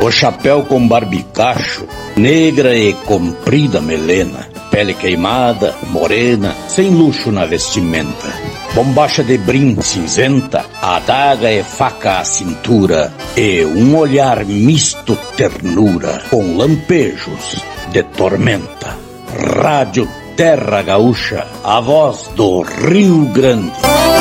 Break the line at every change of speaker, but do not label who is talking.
O chapéu com barbicacho, negra e comprida melena, pele queimada, morena, sem luxo na vestimenta. Bombacha de brim cinzenta, adaga e faca à cintura, e um olhar misto ternura, com lampejos de tormenta. Rádio Terra Gaúcha, a voz do Rio Grande.